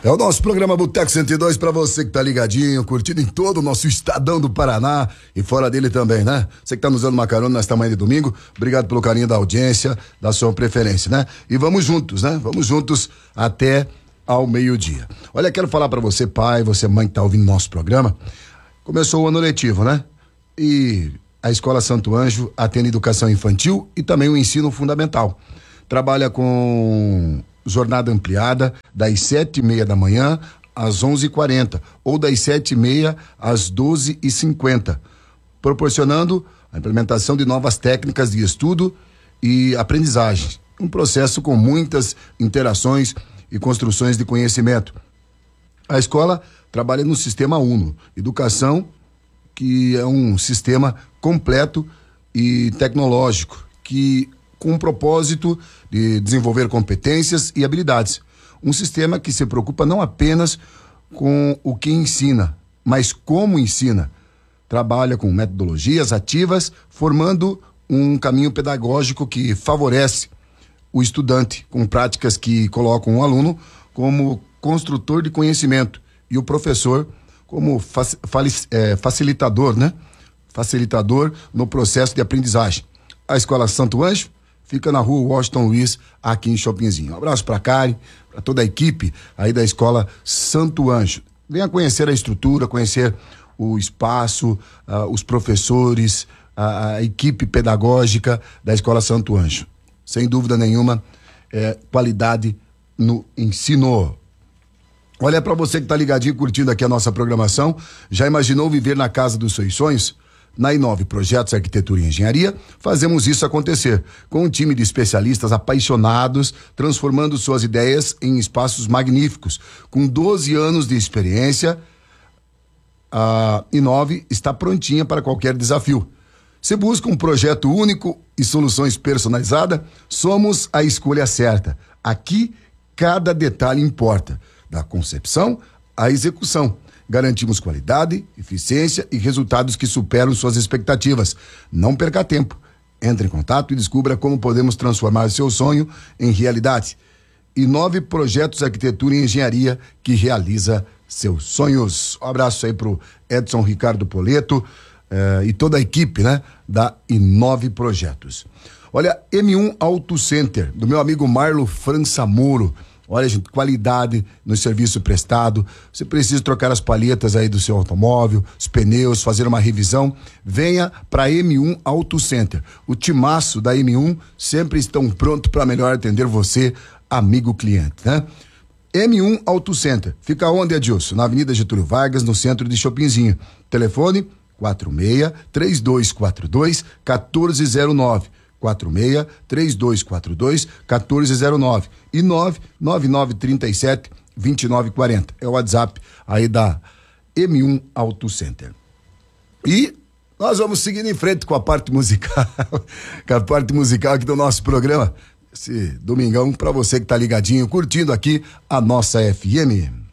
É o nosso programa Boteco 102 para você que tá ligadinho, curtindo em todo o nosso estadão do Paraná e fora dele também, né? Você que tá nos dando uma carona nesta manhã de domingo, obrigado pelo carinho da audiência, da sua preferência, né? E vamos juntos, né? Vamos juntos até ao meio-dia. Olha, quero falar para você, pai, você mãe que tá ouvindo nosso programa. Começou o ano letivo, né? E a Escola Santo Anjo atende educação infantil e também o ensino fundamental. Trabalha com jornada ampliada das 7:30 da manhã às 11:40 ou das 7:30 às 12:50, proporcionando a implementação de novas técnicas de estudo e aprendizagem. Um processo com muitas interações e construções de conhecimento. A escola trabalha no sistema UNO, educação, que é um sistema completo e tecnológico, com o propósito de desenvolver competências e habilidades. Um sistema que se preocupa não apenas com o que ensina, mas como ensina. Trabalha com metodologias ativas, formando um caminho pedagógico que favorece o estudante, com práticas que colocam o aluno como construtor de conhecimento e o professor como facilitador, né? Facilitador no processo de aprendizagem. A Escola Santo Anjo fica na rua Washington Luiz, aqui em Chopinzinho. Um abraço para Karen, para toda a equipe aí da Escola Santo Anjo. Venha conhecer a estrutura, conhecer o espaço, os professores, a equipe pedagógica da Escola Santo Anjo. Sem dúvida nenhuma, qualidade no ensino. Olha, para você que tá ligadinho curtindo aqui a nossa programação, já imaginou viver na casa dos seus sonhos? Na Inove Projetos Arquitetura e Engenharia, fazemos isso acontecer, com um time de especialistas apaixonados, transformando suas ideias em espaços magníficos. Com 12 anos de experiência, a Inove está prontinha para qualquer desafio. Se busca um projeto único e soluções personalizadas, somos a escolha certa. Aqui, cada detalhe importa, da concepção à execução. Garantimos qualidade, eficiência e resultados que superam suas expectativas. Não perca tempo. Entre em contato e descubra como podemos transformar seu sonho em realidade. Inove Projetos Arquitetura e Engenharia, que realiza seus sonhos. Um abraço aí pro Edson Ricardo Poleto e toda a equipe, né, da Inove Projetos. Olha, M1 Auto Center, do meu amigo Marlo França Moro. Olha, gente, qualidade no serviço prestado. Você precisa trocar as palhetas aí do seu automóvel, os pneus, fazer uma revisão. Venha para M1 Auto Center. O timaço da M1 sempre estão pronto para melhor atender você, amigo cliente, né? M1 Auto Center. Fica onde, Adilson? Na Avenida Getúlio Vargas, no centro de Chopinzinho. Telefone 46-3242-1409. 46-3242-1409 e 99937-2940. É o WhatsApp aí da M1 Auto Center. E nós vamos seguindo em frente com a parte musical, aqui do nosso programa. Esse domingão para você que tá ligadinho, curtindo aqui a nossa FM.